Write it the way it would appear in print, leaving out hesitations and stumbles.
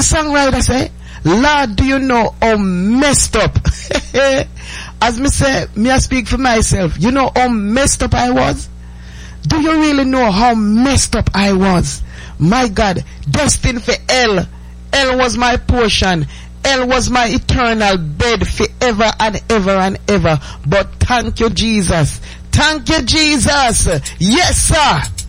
songwriter say, Lord, do you know how messed up? As me say, me I speak for myself. You know how messed up I was? Do you really know how messed up I was? My God, destined for hell. Hell was my portion. Hell was my eternal bed forever and ever and ever. But thank you, Jesus. Thank you, Jesus. Yes, sir.